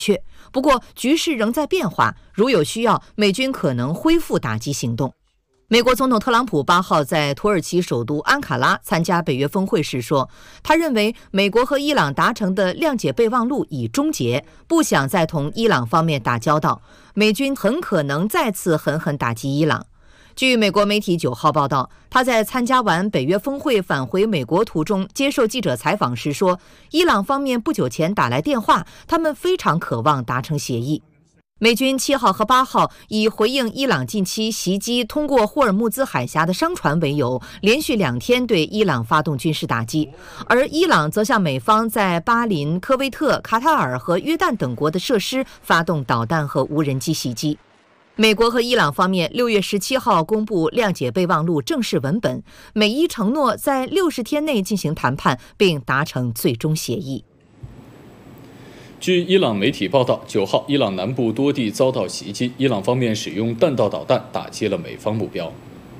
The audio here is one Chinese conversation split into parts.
确。不过，局势仍在变化，如有需要，美军可能恢复打击行动。美国总统特朗普8号在土耳其首都安卡拉参加北约峰会时说，他认为美国和伊朗达成的谅解备忘录已终结，不想再同伊朗方面打交道，美军很可能再次狠狠打击伊朗。据美国媒体9号报道，他在参加完北约峰会返回美国途中接受记者采访时说，伊朗方面不久前打来电话，他们非常渴望达成协议。美军7号和8号以回应伊朗近期袭击通过霍尔木兹海峡的商船为由，连续2天对伊朗发动军事打击，而伊朗则向美方在巴林、科威特、卡塔尔和约旦等国的设施发动导弹和无人机袭击。美国和伊朗方面6月17号公布谅解备忘录正式文本，美伊承诺在60天内进行谈判，并达成最终协议。 据伊朗媒体报道，9号伊朗南部多地遭到袭击，伊朗方面使用弹道导弹打击了美方目标。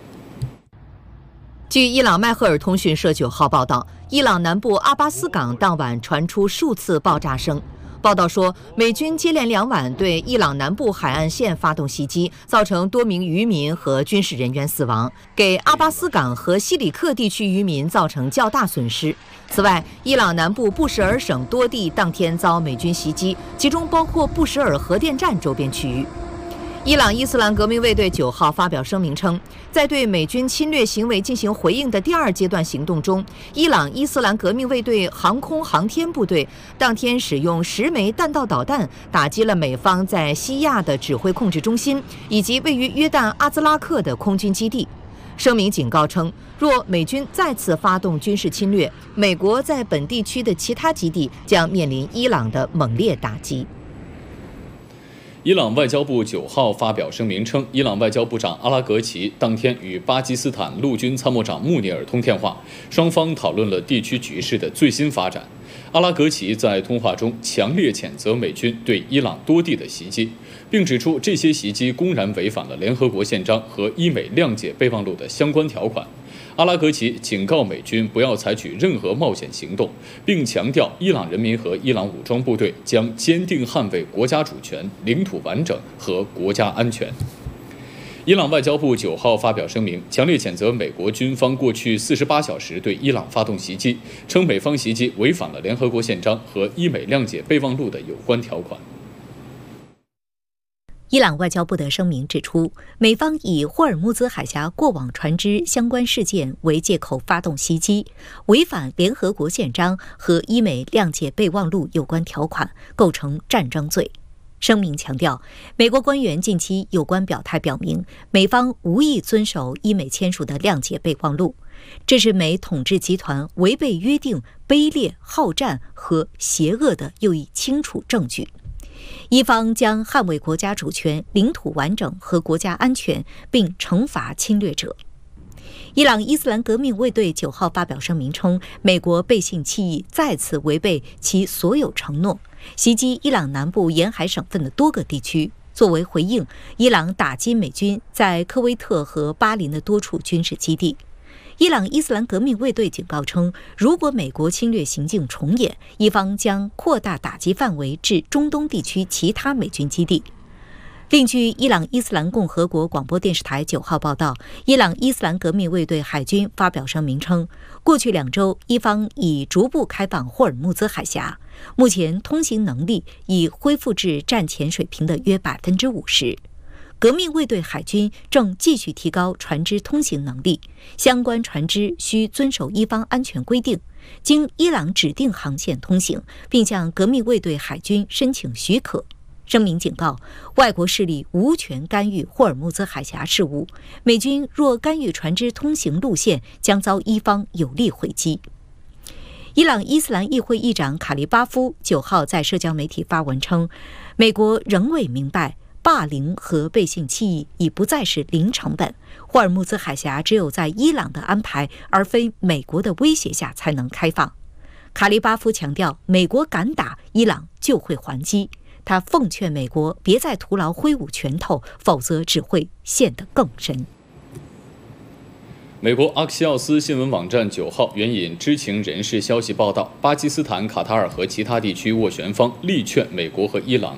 据伊朗迈赫尔通讯社9号报道，伊朗南部阿巴斯港当晚传出数次爆炸声。报道说，美军接连2晚对伊朗南部海岸线发动袭击，造成多名渔民和军事人员死亡，给阿巴斯港和西里克地区渔民造成较大损失。此外，伊朗南部布什尔省多地当天遭美军袭击，其中包括布什尔核电站周边区域。伊朗伊斯兰革命卫队9号发表声明称，在对美军侵略行为进行回应的第2阶段行动中，伊朗伊斯兰革命卫队航空航天部队当天使用10枚弹道导弹打击了美方在西亚的指挥控制中心以及位于约旦阿兹拉克的空军基地。声明警告称，若美军再次发动军事侵略，美国在本地区的其他基地将面临伊朗的猛烈打击。 伊朗外交部9号发表声明称，伊朗外交部长阿拉格齐当天与巴基斯坦陆军参谋长穆尼尔通电话，双方讨论了地区局势的最新发展。阿拉格齐在通话中强烈谴责美军对伊朗多地的袭击，并指出这些袭击公然违反了联合国宪章和伊美谅解备忘录的相关条款。阿拉格齐警告美军不要采取任何冒险行动，并强调伊朗人民和伊朗武装部队将坚定捍卫国家主权、领土完整和国家安全。伊朗外交部9号发表声明，强烈谴责美国军方过去48小时对伊朗发动袭击，称美方袭击违反了联合国宪章和伊美谅解备忘录的有关条款。 伊朗外交部的声明指出，美方以霍尔木兹海峡过往船只相关事件为借口发动袭击，违反联合国宪章和伊美谅解备忘录有关条款，构成战争罪。声明强调，美国官员近期有关表态表明，美方无意遵守伊美签署的谅解备忘录，这是美统治集团违背约定、卑劣、好战和邪恶的又一清楚证据。伊方将捍卫国家主权、领土完整和国家安全，并惩罚侵略者。伊朗伊斯兰革命卫队9号发表声明称，美国背信弃义，再次违背其所有承诺，袭击伊朗南部沿海省份的多个地区。作为回应，伊朗打击美军在科威特和巴林的多处军事基地。伊朗伊斯兰革命卫队警告称，如果美国侵略行径重演，伊方将扩大打击范围至中东地区其他美军基地。另据伊朗伊斯兰共和国广播电视台9号报道，伊朗伊斯兰革命卫队海军发表声明称，过去2周，伊方已逐步开放霍尔木兹海峡，目前通行能力已恢复至战前水平的约50%。革命卫队海军正继续提高船只通行能力，相关船只需遵守伊方安全规定，经伊朗指定航线通行，并向革命卫队海军申请许可。声明警告，外国势力无权干预霍尔木兹海峡事务，美军若干预船只通行路线，将遭伊方有力回击。伊朗伊斯兰议会议长卡利巴夫9号在社交媒体发文称，美国仍未明白霸凌和背信弃义已不再是零成本，霍尔木兹海峡只有在伊朗的安排而非美国的威胁下才能开放。卡利巴夫强调，美国敢打，伊朗就会还击。他奉劝美国别再徒劳挥舞拳头，否则只会陷得更深。 美国阿克西奥斯新闻网站9号援引知情人士消息报道，巴基斯坦、卡塔尔和其他地区斡旋方力劝美国和伊朗